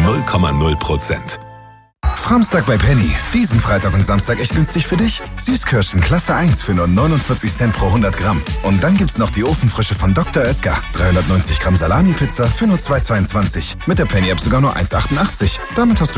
0,0%. Samstag bei Penny. Diesen Freitag und Samstag echt günstig für dich. Süßkirschen Klasse 1 für nur 49 Cent pro 100 Gramm. Und dann gibt's noch die Ofenfrische von Dr. Oetker. 390 Gramm Salami-Pizza für nur 2,22. Mit der Penny-App sogar nur 1,88. Damit hast du